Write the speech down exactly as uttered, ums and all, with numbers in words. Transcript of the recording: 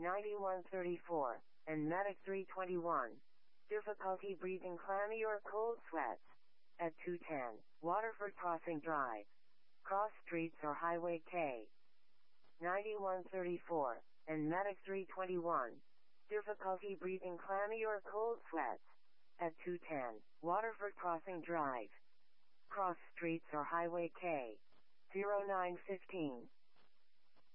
ninety-one thirty-four, and Medic three twenty-one. Difficulty breathing clammy or cold sweats. At two ten, Waterford Crossing Drive. Cross Streets or Highway K. ninety-one thirty-four, and Medic three twenty-one. Difficulty breathing clammy or cold sweats. At two ten, Waterford Crossing Drive. Cross Streets or Highway K. zero nine fifteen,